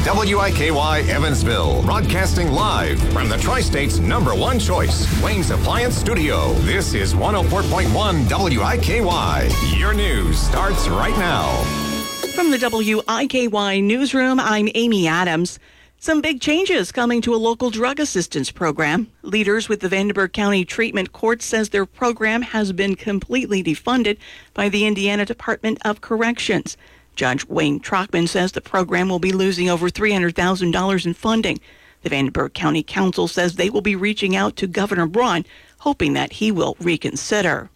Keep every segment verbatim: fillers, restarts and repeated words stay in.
W I K Y Evansville, broadcasting live from the Tri-State's number one choice, Wayne's Appliance Studio. This is one oh four point one W I K Y. Your news starts right now. From the W I K Y newsroom, I'm Amy Adams. Some big changes coming to a local drug assistance program. Leaders with the Vandenberg County Treatment Court says their program has been completely defunded by the Indiana Department of Corrections. Judge Wayne Trockman says the program will be losing over three hundred thousand dollars in funding. The Vandenberg County Council says they will be reaching out to Governor Braun, hoping that he will reconsider.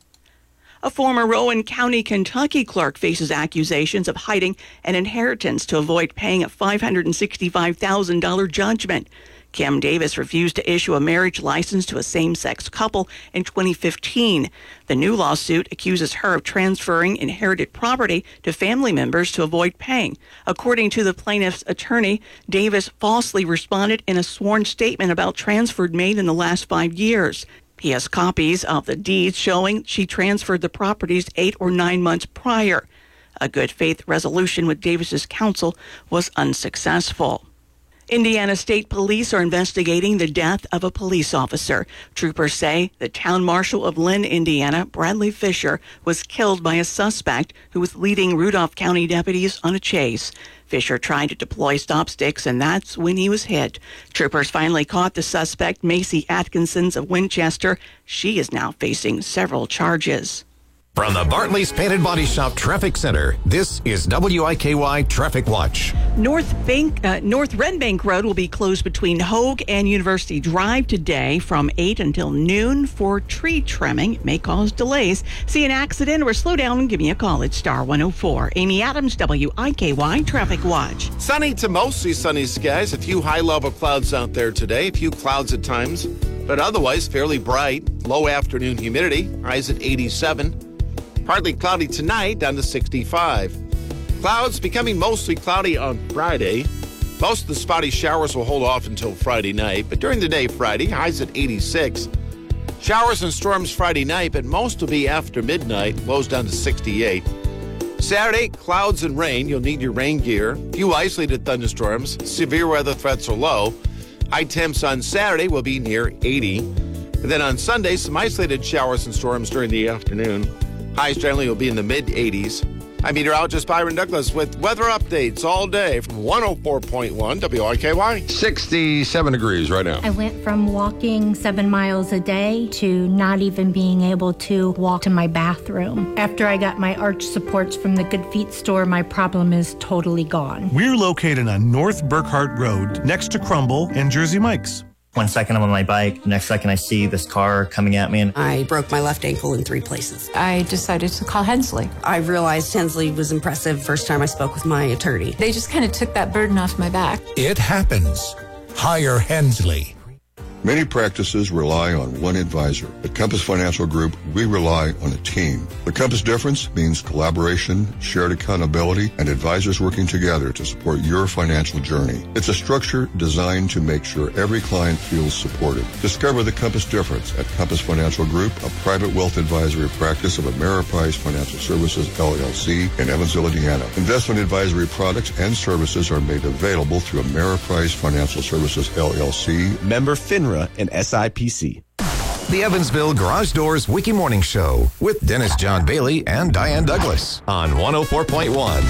A former Rowan County, Kentucky clerk faces accusations of hiding an inheritance to avoid paying a five hundred sixty-five thousand dollars judgment. Kim Davis refused to issue a marriage license to a same-sex couple in twenty fifteen. The new lawsuit accuses her of transferring inherited property to family members to avoid paying. According to the plaintiff's attorney, Davis falsely responded in a sworn statement about transfers made in the last five years. He has copies of the deeds showing she transferred the properties eight or nine months prior. A good faith resolution with Davis's counsel was unsuccessful. Indiana State Police are investigating the death of a police officer. Troopers say the town marshal of Lynn, Indiana, Bradley Fisher, was killed by a suspect who was leading Rudolph County deputies on a chase. Fisher tried to deploy stop sticks, and that's when he was hit. Troopers finally caught the suspect, Macy Atkinsons of Winchester. She is now facing several charges. From the Bartley's Painted Body Shop Traffic Center, this is W I K Y Traffic Watch. North Bank, uh, North Red Bank Road will be closed between Hogue and University Drive today from eight until noon for tree trimming. It may cause delays. See an accident or slow down and give me a call at Star one oh four. Amy Adams, W I K Y Traffic Watch. Sunny to mostly sunny skies. A few high-level clouds out there today. A few clouds at times, but otherwise fairly bright. Low afternoon humidity. Highs at eighty-seven. Partly cloudy tonight, down to sixty-five. Clouds becoming mostly cloudy on Friday. Most of the spotty showers will hold off until Friday night, but during the day Friday, highs at eighty-six. Showers and storms Friday night, but most will be after midnight, lows down to sixty-eight. Saturday, clouds and rain. You'll need your rain gear. Few isolated thunderstorms. Severe weather threats are low. High temps on Saturday will be near eighty. And then on Sunday, some isolated showers and storms during the afternoon. Highs generally will be in the mid-eighties. I'm meteorologist Byron Douglas with weather updates all day from one oh four point one W I K Y. sixty-seven degrees right now. I went from walking seven miles a day to not even being able to walk to my bathroom. After I got my arch supports from the Good Feet store, my problem is totally gone. We're located on North Burkhart Road, next to Crumble and Jersey Mike's. One second I'm on my bike, the next second I see this car coming at me. And I broke my left ankle in three places. I decided to call Hensley. I realized Hensley was impressive first time I spoke with my attorney. They just kind of took that burden off my back. It happens. Hire Hensley. Many practices rely on one advisor. At Compass Financial Group, we rely on a team. The Compass difference means collaboration, shared accountability, and advisors working together to support your financial journey. It's a structure designed to make sure every client feels supported. Discover the Compass difference at Compass Financial Group, a private wealth advisory practice of Ameriprise Financial Services, L L C, in Evansville, Indiana. Investment advisory products and services are made available through Ameriprise Financial Services, L L C. Member FINRA and S I P C. The Evansville Garage Doors Wiki Morning Show with Dennis John Bailey and Diane Douglas on one oh four point one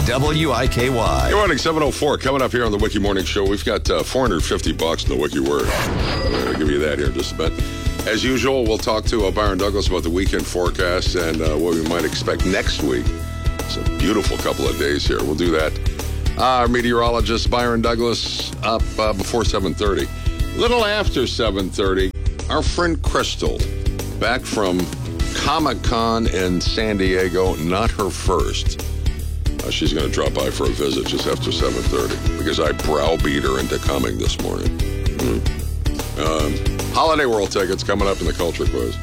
W I K Y. Good morning, seven oh four. Coming up here on the Wiki Morning Show, we've got uh, four hundred fifty bucks in the Wiki Word. I'll give you that here in just a bit. As usual, we'll talk to uh, Byron Douglas about the weekend forecast and uh, what we might expect next week. It's a beautiful couple of days here. We'll do that. Uh, our meteorologist, Byron Douglas, up uh, before seven thirty. Little after seven thirty, our friend Crystal, back from Comic-Con in San Diego, not her first. Uh, she's going to drop by for a visit just after seven thirty because I browbeat her into coming this morning. Mm-hmm. Um, Holiday World tickets coming up in the Culture Quiz.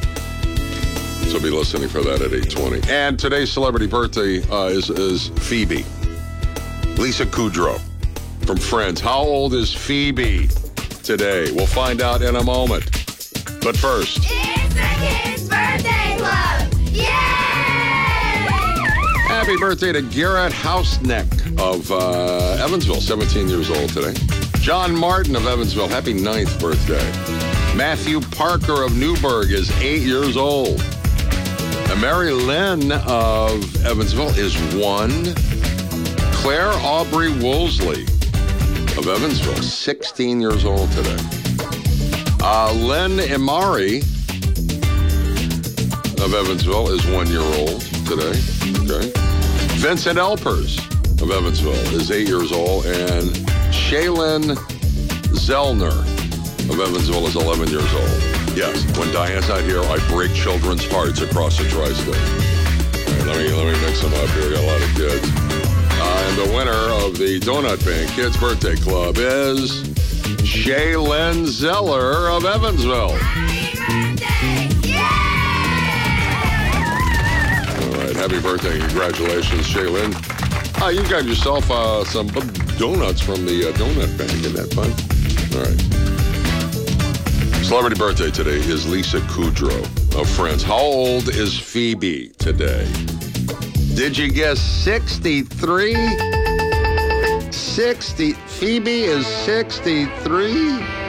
So be listening for that at eight twenty. And today's celebrity birthday uh, is, is Phoebe. Lisa Kudrow from Friends. How old is Phoebe today? We'll find out in a moment. But first, it's the Kids Birthday Club! Yay! Happy birthday to Garrett Houseneck. of uh, Evansville, seventeen years old today. John Martin of Evansville, happy ninth birthday. Matthew Parker of Newburgh is eight years old. And Mary Lynn of Evansville is one. Claire Aubrey Woolsey of Evansville, sixteen years old today. Uh, Len Imari of Evansville is one year old today. Okay. Vincent Elpers of Evansville is eight years old, and Shaylin Zellner of Evansville is eleven years old. Yes, when Diane's not here, I break children's hearts across the tri-state. All right, let me let me mix them up here. We got a lot of kids. Uh, and the winner of the Donut Bank Kids Birthday Club is Shaylin Zeller of Evansville. Happy birthday! Yeah! All right, happy birthday. Congratulations, Shaylin. Uh, you got yourself uh, some donuts from the uh, Donut Bank. Isn't that fun? All right. Celebrity birthday today is Lisa Kudrow of Friends. How old is Phoebe today? Did you guess sixty-three? sixty. Phoebe is sixty-three.